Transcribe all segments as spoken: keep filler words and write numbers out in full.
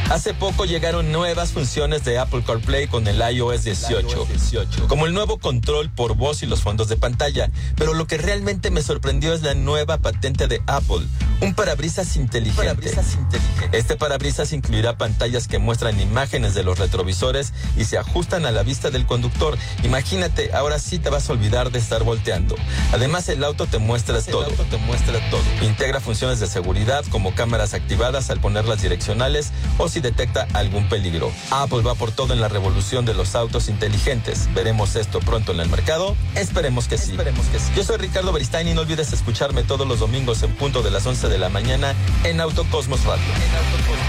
Hace poco llegaron nuevas funciones de Apple CarPlay con el iOS dieciocho, como el nuevo control por voz y los fondos de pantalla, pero lo que realmente me sorprendió es la nueva patente de Apple, un parabrisas inteligente. Parabrisas inteligente. Este parabrisas incluirá pantallas que muestran imágenes de los retrovisores y se ajustan a la vista del conductor. Imagínate, ahora sí te vas a olvidar de estar volteando. Además, el auto te muestra el todo. Auto te muestra todo. Integra funciones de seguridad como cámaras activadas al poner las direccionales o si detecta algún peligro. Apple va por todo en la revolución de los autos inteligentes. ¿Veremos esto pronto en el mercado? Esperemos que sí. Esperemos que sí. Yo soy Ricardo Beristain y no olvides escucharme todos los domingos en punto de las once de la mañana en Autocosmos Radio. En Autocosmos.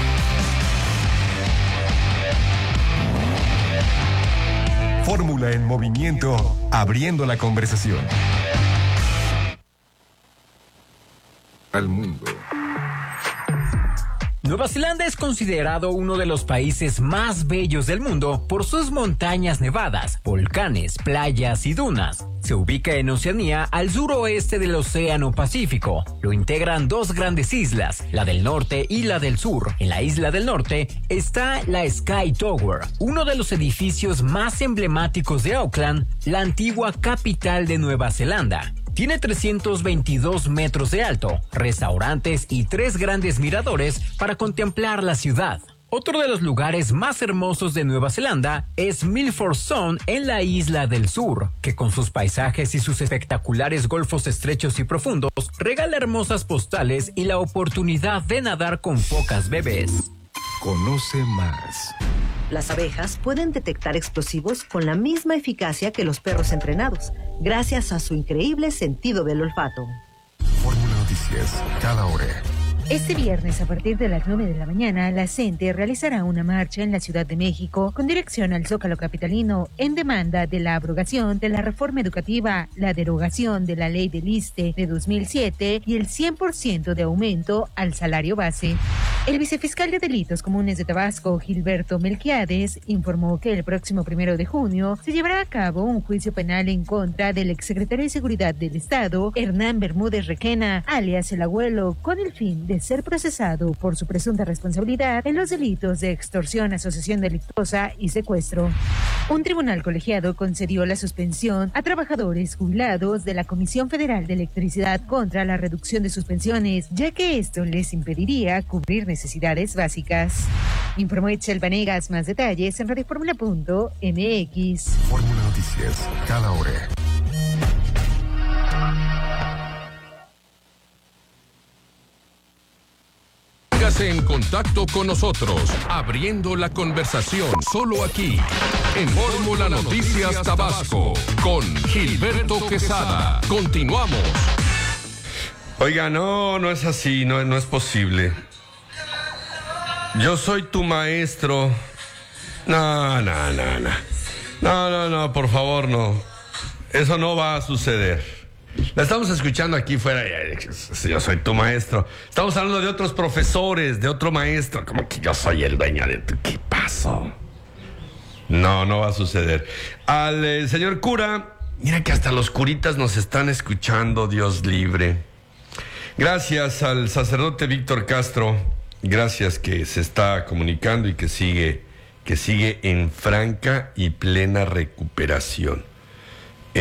Fórmula en movimiento, abriendo la conversación. Al mundo. Nueva Zelanda es considerado uno de los países más bellos del mundo por sus montañas nevadas, volcanes, playas y dunas. Se ubica en Oceanía, al suroeste del Océano Pacífico. Lo integran dos grandes islas, la del norte y la del sur. En la isla del norte está la Sky Tower, uno de los edificios más emblemáticos de Auckland, la antigua capital de Nueva Zelanda. Tiene trescientos veintidós metros de alto, restaurantes y tres grandes miradores para contemplar la ciudad. Otro de los lugares más hermosos de Nueva Zelanda es Milford Sound en la isla del sur, que con sus paisajes y sus espectaculares golfos estrechos y profundos, regala hermosas postales y la oportunidad de nadar con focas bebés. Conoce más. Las abejas pueden detectar explosivos con la misma eficacia que los perros entrenados, gracias a su increíble sentido del olfato. Fórmula Noticias, cada hora. Este viernes, a partir de las nueve de la mañana, la C E N T E realizará una marcha en la Ciudad de México con dirección al Zócalo capitalino en demanda de la abrogación de la reforma educativa, la derogación de la ley del ISSSTE de dos mil siete y el cien por ciento de aumento al salario base. El vicefiscal de Delitos Comunes de Tabasco, Gilberto Melquiades, informó que el próximo primero de junio se llevará a cabo un juicio penal en contra del exsecretario de Seguridad del Estado, Hernán Bermúdez Requena, alias El Abuelo, con el fin de ser procesado por su presunta responsabilidad en los delitos de extorsión, asociación delictuosa y secuestro. Un tribunal colegiado concedió la suspensión a trabajadores jubilados de la Comisión Federal de Electricidad contra la reducción de sus pensiones, ya que esto les impediría cubrir necesidades básicas. Informó Itzel Vanegas. Más detalles en radio fórmula punto m x. Fórmula Noticias, cada hora. Póngase en contacto con nosotros, abriendo la conversación, solo aquí, en Fórmula Noticias Tabasco, con Gilberto Quesada. Continuamos. Oiga, no, no es así, no, no es posible. Yo soy tu maestro. No, no, no, no. No, no, no, por favor, no. Eso no va a suceder. La estamos escuchando aquí fuera. Yo soy tu maestro. Estamos hablando de otros profesores, de otro maestro. Como que yo soy el dueño de tu... ¿Qué pasó? No, no va a suceder. Al eh, señor cura, mira que hasta los curitas nos están escuchando, Dios libre. Gracias al sacerdote Víctor Castro. Gracias que se está comunicando y que sigue, que sigue en franca y plena recuperación.